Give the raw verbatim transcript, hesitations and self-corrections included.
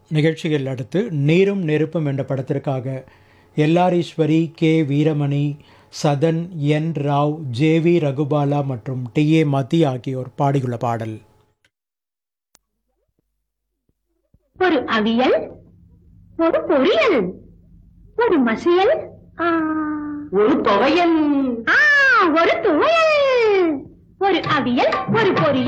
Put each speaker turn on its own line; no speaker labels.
நிகழ்ச்சியில் அடுத்து நீரும் நெருப்பும் என்ற படத்திற்காக எல்ஆர் ஈஸ்வரி, கே வீரமணி, சதன், என் ராவ், ஜே வி ரகுபாலா மற்றும் டி ஏ மதி ஆகியோர் பாடியுள்ள பாடல்.
ஒரு அவியல், ஒரு பொரியல், ஒரு மசியல், ஒரு துவையல், ஒரு துவையல், ஒரு அவியல், ஒரு பொரியல்.